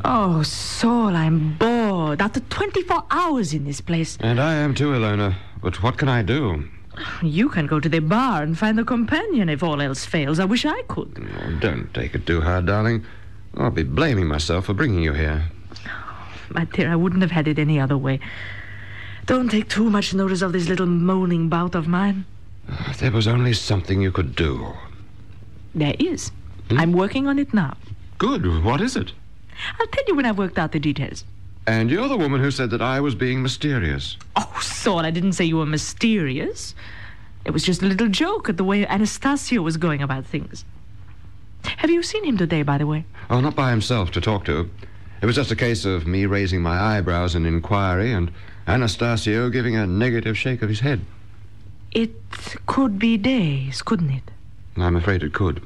Oh, Saul, I'm bored. After 24 hours in this place. And I am too, Ilona. But what can I do? You can go to the bar and find a companion if all else fails. I wish I could. Oh, don't take it too hard, darling. I'll be blaming myself for bringing you here. My dear, I wouldn't have had it any other way. Don't take too much notice of this little moaning bout of mine. There was only something you could do. There is. I'm working on it now. Good. What is it? I'll tell you when I've worked out the details. And you're the woman who said that I was being mysterious. Oh, Saul, I didn't say you were mysterious. It was just a little joke at the way Anastasio was going about things. Have you seen him today, by the way? Oh, not by himself to talk to. It was just a case of me raising my eyebrows in inquiry and Anastasio giving a negative shake of his head. It could be days, couldn't it? I'm afraid it could.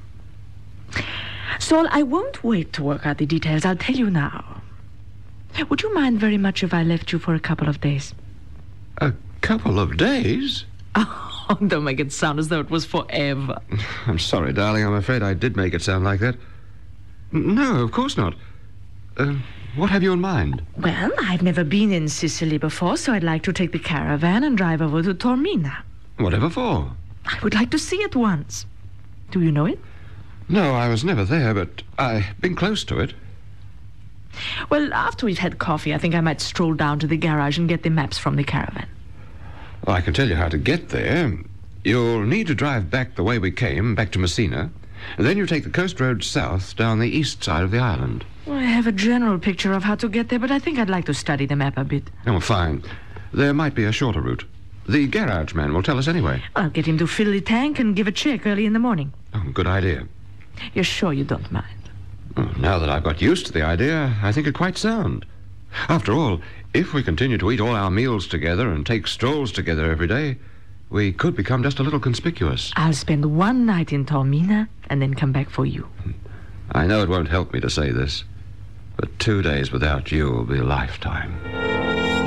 Saul, I won't wait to work out the details. I'll tell you now. Would you mind very much if I left you for a couple of days? A couple of days? Oh, don't make it sound as though it was forever. I'm sorry, darling. I'm afraid I did make it sound like that. No, of course not. What have you in mind? Well, I've never been in Sicily before, so I'd like to take the caravan and drive over to Taormina. Whatever for? I would like to see it once. Do you know it? No, I was never there, but I've been close to it. Well, after we've had coffee, I think I might stroll down to the garage and get the maps from the caravan. Well, I can tell you how to get there. You'll need to drive back the way we came, back to Messina. And then you take the coast road south down the east side of the island. Well, I have a general picture of how to get there, but I think I'd like to study the map a bit. Oh, fine. There might be a shorter route. The garage man will tell us anyway. I'll get him to fill the tank and give a check early in the morning. Oh, good idea. You're sure you don't mind? Oh, now that I've got used to the idea, I think it quite sound. After all, if we continue to eat all our meals together and take strolls together every day, we could become just a little conspicuous. I'll spend one night in Taormina and then come back for you. I know it won't help me to say this, but 2 days without you will be a lifetime.